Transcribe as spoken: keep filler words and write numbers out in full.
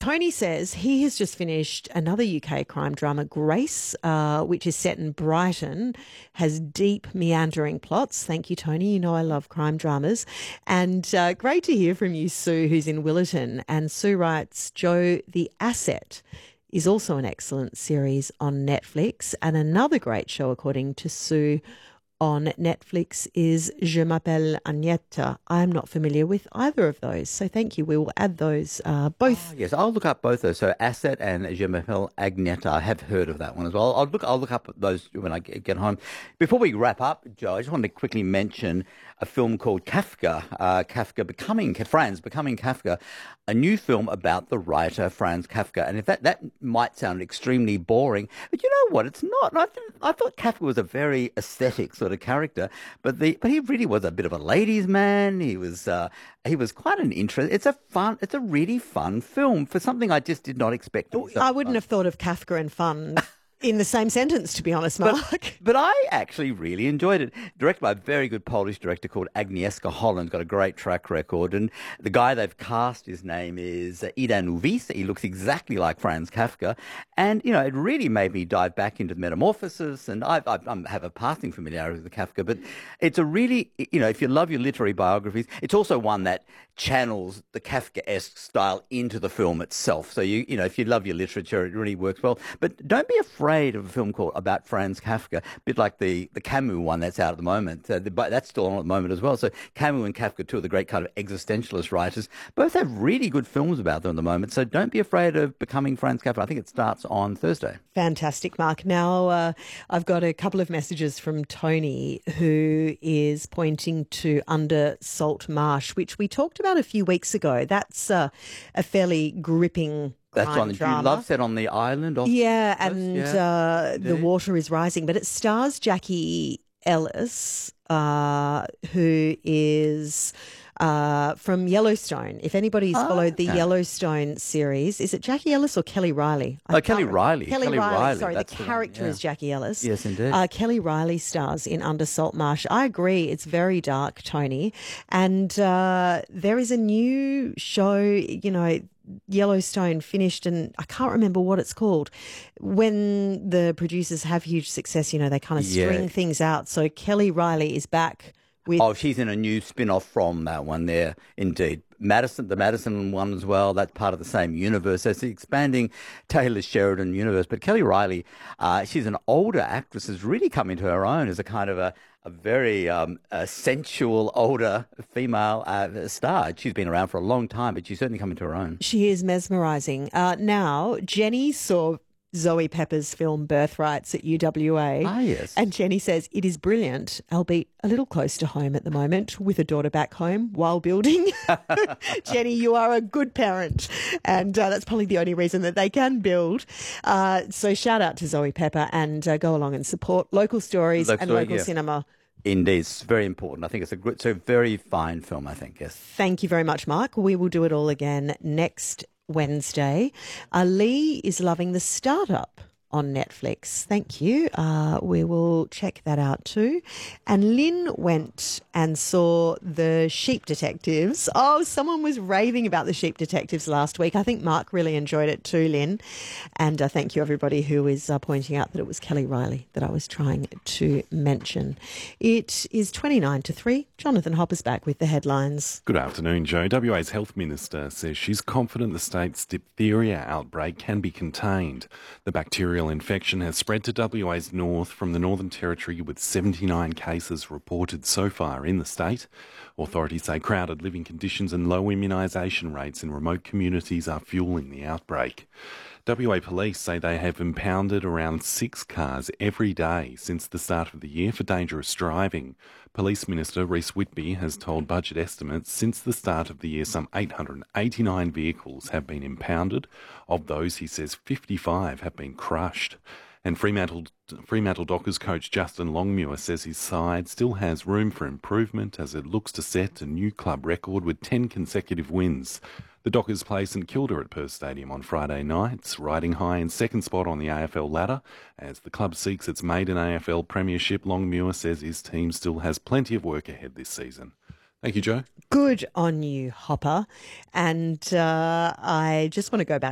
Tony says he has just finished another U K crime drama, Grace, uh, which is set in Brighton, has deep meandering plots. Thank you, Tony. You know I love crime dramas. And uh, great to hear from you, Sue, who's in Willerton. And Sue writes, Joe, The Asset is also an excellent series on Netflix, and another great show, according to Sue, on Netflix is Je m'appelle Agneta. I'm not familiar with either of those, so thank you. We will add those uh, both. Oh, yes, I'll look up both those. So Asset and Je m'appelle Agneta. I have heard of that one as well. I'll look. I'll look up those when I get home. Before we wrap up, Joe, I just wanted to quickly mention a film called Kafka. Uh, Kafka becoming Franz becoming Kafka, a new film about the writer Franz Kafka. And if that that might sound extremely boring, but you know what? It's not. I, th- I thought Kafka was a very aesthetic sort of character, but the but he really was a bit of a ladies' man. He was uh, he was quite an interest. It's a fun. It's a really fun film for something I just did not expect. To be so I wouldn't fun. have thought of Kafka and fun in the same sentence, to be honest, Mark. But, but I actually really enjoyed it. Directed by a very good Polish director called Agnieszka Holland, got a great track record. And the guy they've cast, his name is Idan Uvis. He looks exactly like Franz Kafka. And, you know, it really made me dive back into the metamorphosis. And I, I, I have a passing familiarity with Kafka. But it's a really, you know, if you love your literary biographies, it's also one that channels the Kafkaesque style into the film itself. So, you you know, if you love your literature, it really works well. But don't be afraid of a film called about Franz Kafka, a bit like the, the Camus one that's out at the moment. Uh, the, but that's still on at the moment as well. So Camus and Kafka, two of the great kind of existentialist writers, both have really good films about them at the moment. So don't be afraid of becoming Franz Kafka. I think it starts on Thursday. Fantastic, Mark. Now, uh, I've got a couple of messages from Tony, who is pointing to Under Salt Marsh, which we talked about a few weeks ago. That's uh, a fairly gripping That's crime one that drama. you love, set on the island. Off Yeah, the coast. and Yeah. uh, the Yeah. water is rising, but it stars Jackie Ellis, uh, who is uh, from Yellowstone. If anybody's Oh, followed the okay. Yellowstone series, is it Jackie Ellis or Kelly Riley? I Oh, Kelly can't- Riley. Kelly, Kelly Riley. Riley, Sorry, the that's the one, character yeah. is Jackie Ellis. Yes, indeed. Uh, Kelly Riley stars in Under Salt Marsh. I agree. It's very dark, Tony. And uh, there is a new show, you know, Yellowstone finished, and I can't remember what it's called. When the producers have huge success, you know, they kind of Yeah. string things out. So Kelly Riley is back with... Oh, she's in a new spin-off from that one there, indeed. Madison, the Madison one as well, that's part of the same universe. So it's the expanding Taylor Sheridan universe. But Kelly Riley, uh, she's an older actress, has really come into her own as a kind of a, a very um, a sensual, older female uh, star. She's been around for a long time, but she's certainly come into her own. She is mesmerising. Uh, now, Jenny saw Zoe Pepper's film Birthrights at U W A. Ah, yes. And Jenny says it is brilliant, albeit a little close to home at the moment, with a daughter back home while building. Jenny, you are a good parent, and uh, that's probably the only reason that they can build. Uh, so shout out to Zoe Pepper, and uh, go along and support local stories Local and story, local yeah. cinema. Indeed, it's very important. I think it's a good, it's a very fine film, I think, yes. Thank you very much, Mark. We will do it all again next Wednesday. Uh, Lee is loving The Startup on Netflix. Thank you. Uh, we will check that out too. And Lynn went and saw The Sheep Detectives. Oh, someone was raving about The Sheep Detectives last week. I think Mark really enjoyed it too, Lynn. And uh, thank you, everybody who is uh, pointing out that it was Kelly Riley that I was trying to mention. It is twenty-nine to three. Jonathan Hopper's back with the headlines. Good afternoon, Joe. W A's Health Minister says she's confident the state's diphtheria outbreak can be contained. The bacterial infection has spread to W A's north from the Northern Territory, with seventy-nine cases reported so far in the state. Authorities say crowded living conditions and low immunisation rates in remote communities are fuelling the outbreak. W A Police say they have impounded around six cars every day since the start of the year for dangerous driving. Police Minister Reece Whitby has told Budget Estimates since the start of the year some eight hundred eighty-nine vehicles have been impounded. Of those, he says fifty-five have been crushed. And Fremantle, Fremantle Dockers coach Justin Longmuir says his side still has room for improvement as it looks to set a new club record with ten consecutive wins. The Dockers play St Kilda at Perth Stadium on Friday nights, riding high in second spot on the A F L ladder. As the club seeks its maiden A F L premiership, Longmuir says his team still has plenty of work ahead this season. Thank you, Joe. Good on you, Hopper. And uh, I just want to go back